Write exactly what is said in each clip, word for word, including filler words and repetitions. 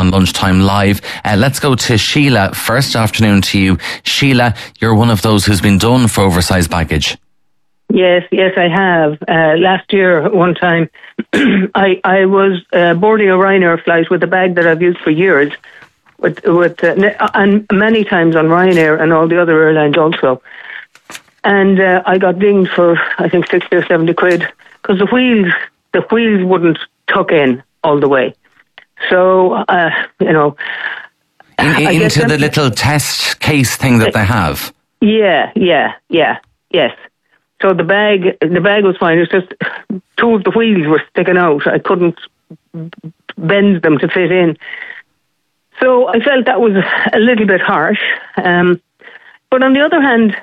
on Lunchtime Live. Uh, let's go to Sheila first. Afternoon to you. Sheila, you're one of those who's been done for oversized baggage. Yes, yes, I have. Uh, last year, one time, I I was uh, boarding a Ryanair flight with a bag that I've used for years, with with uh, and many times on Ryanair and all the other airlines also. And uh, I got dinged for I think sixty or seventy quid because the wheels the wheels wouldn't tuck in all the way. So uh, you know, in, in, into the little test case thing that they have. Yeah, yeah, yeah, yes. So the bag, the bag was fine. It's just two of the wheels were sticking out. I couldn't bend them to fit in. So I felt that was a little bit harsh. Um, but on the other hand,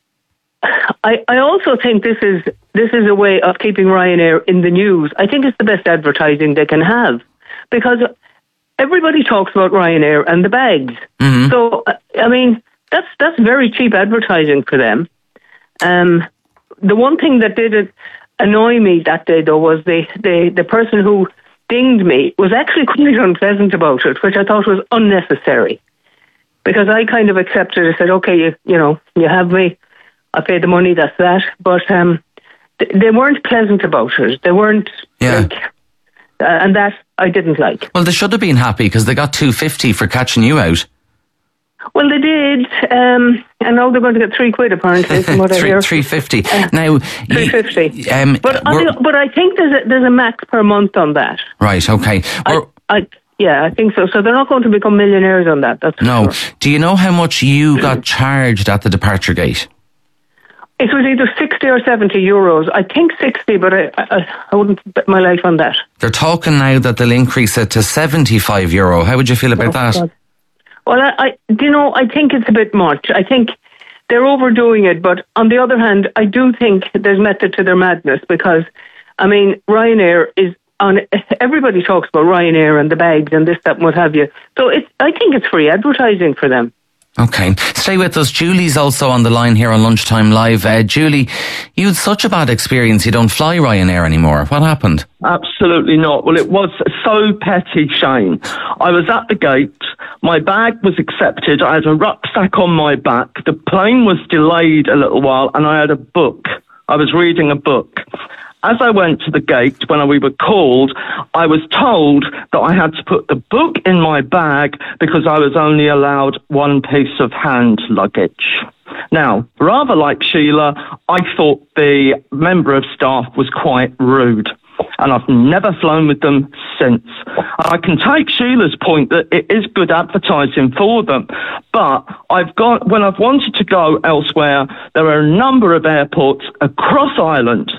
I, I also think this is this is a way of keeping Ryanair in the news. I think it's the best advertising they can have because everybody talks about Ryanair and the bags. Mm-hmm. So I mean, that's that's very cheap advertising for them. Um. The one thing that did annoy me that day, though, was the, the, the person who dinged me was actually quite unpleasant about it, which I thought was unnecessary. Because I kind of accepted it, said, okay, you, you know, you have me, I pay the money, that's that. But um, th- they weren't pleasant about it. They weren't... Yeah. Like, uh, and that I didn't like. Well, they should have been happy because they got two fifty for catching you out. Well, they did, um, and now they're going to get three quid apparently. From what I hear. Three fifty. Uh, now, three fifty. Um, but the, but I think there's a, there's a max per month on that. Right. Okay. I, I, yeah, I think so. So they're not going to become millionaires on that. That's no. Sure. Do you know how much you got charged at the departure gate? It was either sixty or seventy euros. I think sixty, but I, I I wouldn't bet my life on that. They're talking now that they'll increase it to seventy-five euro. How would you feel about oh, that? God. Well, I, I, you know, I think it's a bit much. I think they're overdoing it. But on the other hand, I do think there's method to their madness because, I mean, Ryanair is on. Everybody talks about Ryanair and the bags and this, that, and what have you. So it's. I think it's free advertising for them. Okay. Stay with us. Julie's also on the line here on Lunchtime Live. Uh, Julie, you had such a bad experience you don't fly Ryanair anymore. What happened? Absolutely not. Well, it was so petty, Shane. I was at the gate. My bag was accepted. I had a rucksack on my back. The plane was delayed a little while and I had a book. I was reading a book. As I went to the gate, when we were called, I was told that I had to put the book in my bag because I was only allowed one piece of hand luggage. Now, rather like Sheila, I thought the member of staff was quite rude. And I've never flown with them since. I can take Sheila's point that it is good advertising for them, but I've got when I've wanted to go elsewhere, there are a number of airports across Ireland,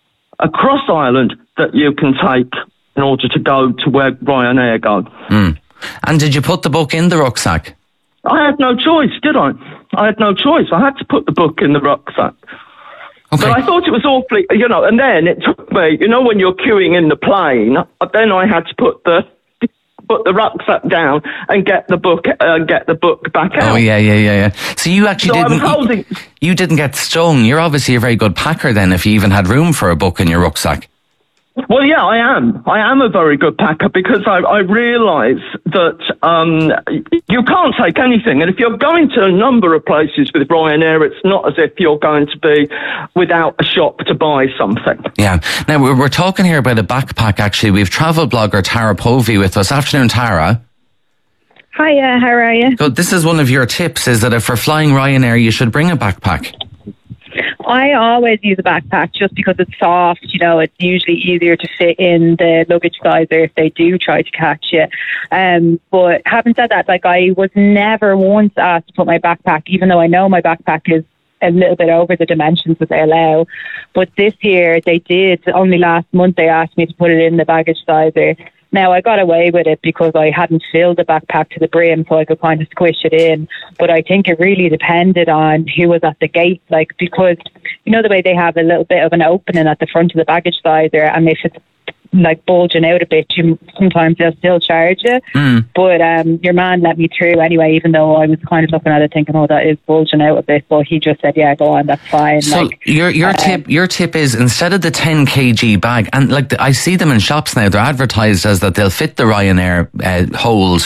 across Ireland that you can take in order to go to where Ryanair go. Mm. And did you put the book in the rucksack? I had no choice, did I? I had no choice. I had to put the book in the rucksack. Okay. But I thought it was awfully, you know, and then it took me, you know, when you're queuing in the plane, then I had to put the put the rucksack down and get the book uh, get the book back out. Oh yeah, yeah, yeah, yeah. So you actually so didn't holding, you, you didn't get stung. You're obviously a very good packer then if you even had room for a book in your rucksack. Well, yeah, I am. I am a very good packer because I, I realise that um, you can't take anything. And if you're going to a number of places with Ryanair, it's not as if you're going to be without a shop to buy something. Yeah. Now, we're, we're talking here about a backpack, actually. We have travel blogger Tara Povey with us. Afternoon, Tara. Hiya, how are you? So this is one of your tips, is that if we're flying Ryanair, you should bring a backpack. I always use a backpack just because it's soft, you know, it's usually easier to fit in the luggage sizer if they do try to catch you. Um, but having said that, like I was never once asked to put my backpack, even though I know my backpack is a little bit over the dimensions that they allow. But this year they did, only last month they asked me to put it in the baggage sizer. Now, I got away with it because I hadn't filled the backpack to the brim so I could kind of squish it in. But I think it really depended on who was at the gate, like, because, you know, the way they have a little bit of an opening at the front of the baggage sizer, and if it's like bulging out a bit, you, sometimes they'll still charge you. Mm. But um, your man let me through anyway, even though I was kind of looking at it thinking, oh, that is bulging out a bit. But he just said, yeah, go on, that's fine. So like, your your um, tip your tip is, instead of the ten kilogram bag, and like the, I see them in shops now, they're advertised as that they'll fit the Ryanair uh, holes